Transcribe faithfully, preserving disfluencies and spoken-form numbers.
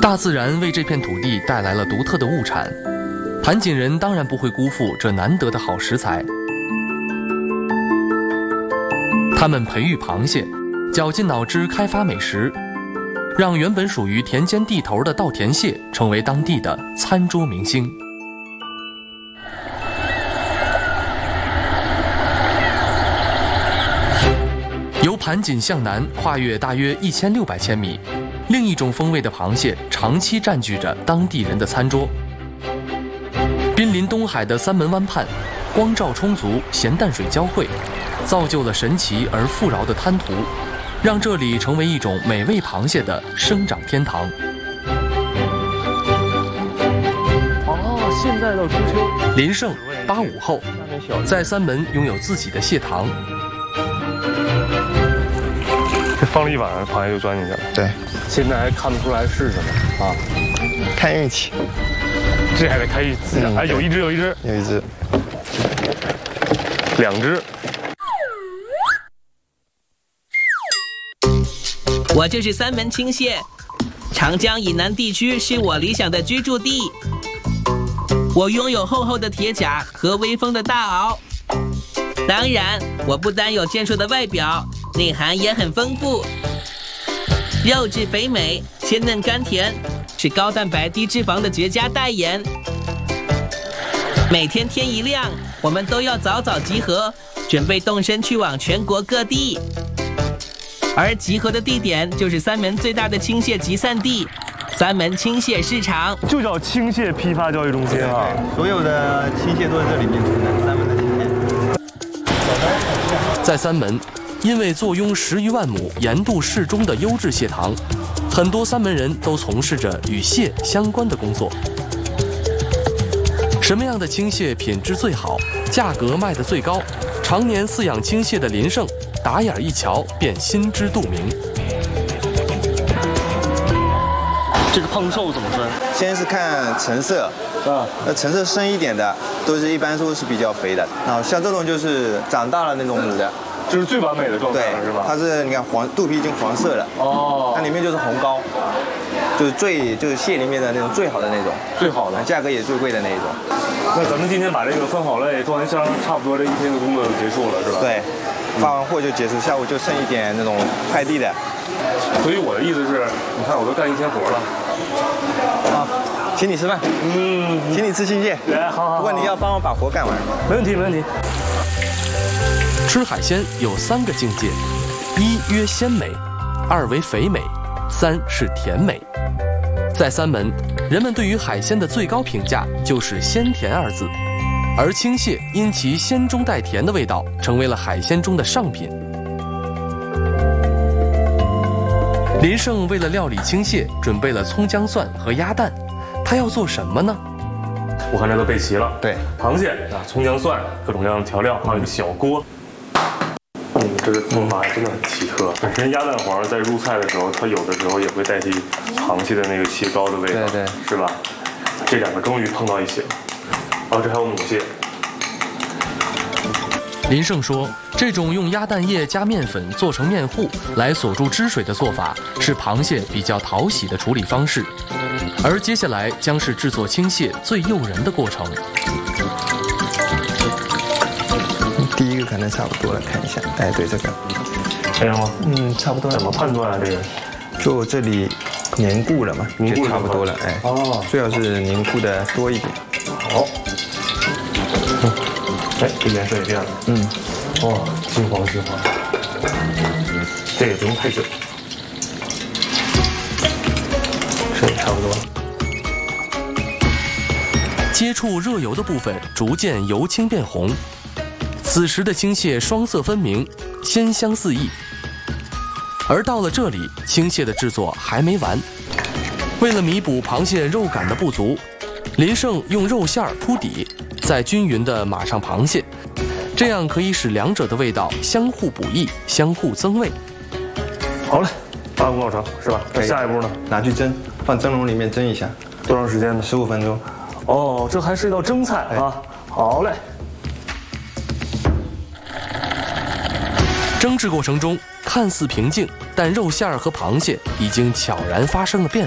大自然为这片土地带来了独特的物产，盘锦人当然不会辜负这难得的好食材。他们培育螃蟹，绞尽脑汁开发美食，让原本属于田间地头的稻田蟹成为当地的餐桌明星。由盘锦向南跨越大约一千六百千米，另一种风味的螃蟹长期占据着当地人的餐桌。濒临东海的三门湾畔，光照充足，咸淡水交汇，造就了神奇而富饶的滩涂，让这里成为一种美味螃蟹的生长天堂。 哦，现在到中秋。 林胜八五后，在三门拥有自己的蟹塘。 这放了一晚，螃蟹就钻进去了。 对， 现在还看不出来是什么啊？ 看运气。 这还得看运气。哎，有一只，有一只， 有一只， 两只。 我就是三门青蟹，长江以南地区是我理想的居住地。我拥有厚厚的铁甲和威风的大螯。当然，我不单有健硕的外表，内涵也很丰富。肉质肥美，鲜嫩甘甜，是高蛋白低脂肪的绝佳代言。每天天一亮，我们都要早早集合，准备动身去往全国各地。而集合的地点就是三门最大的青蟹集散地——三门青蟹市场， 就叫青蟹批发交易中心啊。 所有的青蟹都在这里面出的，三门的青蟹。 在三门，因为坐拥十余万亩盐度适中的优质蟹塘，很多三门人都从事着与蟹相关的工作。什么样的青蟹品质最好，价格卖得最高？常年饲养青蟹的林胜，打眼一瞧便心知肚明。 这个胖瘦怎么分？ 先是看成色， 啊， 那成色深一点的，都是一般说是比较肥的。然后像这种就是长大了那种母的， 这是最完美的状态对了，是吧？ 它是你看黄肚皮已经黄色了， 哦， 它里面就是红膏，就是最就是蟹里面的那种最好的那种， 最好的， 价格也最贵的那一种。 那咱们今天把这个分好类装完箱，差不多这一天的工作就结束了，是吧？ 对，发完货就结束，下午就剩一点那种快递的。 所以我的意思是，你看我都干一天活了。 啊，请你吃饭， 嗯， 请你吃青蟹。 哎，好好。 不过你要帮我把活干完。 没问题，没问题。 吃海鲜有三个境界：一曰鲜美，二为肥美，三是甜美。在三门，人们对于海鲜的最高评价就是鲜甜二字，而青蟹因其鲜中带甜的味道，成为了海鲜中的上品。林胜为了料理青蟹，准备了葱姜蒜和鸭蛋，他要做什么呢？ 我看这都备齐了。 对， 螃蟹啊，葱姜蒜，各种各样的调料，还有一个小锅。嗯，这个做法真的很奇特。本身鸭蛋黄在入菜的时候，它有的时候也会代替螃蟹的那个蟹膏的味道， 对对， 是吧？这两个终于碰到一起了。哦，这还有母蟹。 林胜说，这种用鸭蛋液加面粉做成面糊来锁住汁水的做法，是螃蟹比较讨喜的处理方式。而接下来将是制作青蟹最诱人的过程。 第一个可能差不多了，看一下。哎，对，这个这样吗？ 嗯，差不多了。 怎么判断啊？这个就这里凝固了嘛， 凝固就差不多了。哎， 哦， 最好是凝固的多一点。 好。嗯，哎，这颜色也变了。嗯，哇，金黄金黄。这也不用太久。这也差不多了。 接触热油的部分逐渐由青变红，此时的青蟹双色分明，鲜香四溢。而到了这里，青蟹的制作还没完。为了弥补螃蟹肉感的不足，林胜用肉馅儿铺底，再均匀地码上螃蟹，这样可以使两者的味道相互补益，相互增味。 好嘞，八五老成是吧？那下一步呢？ 拿去蒸，放蒸笼里面蒸一下。 多长时间呢？ 十五分钟。 哦，这还是一道蒸菜啊。好嘞。 蒸制过程中看似平静，但肉馅儿和螃蟹已经悄然发生了变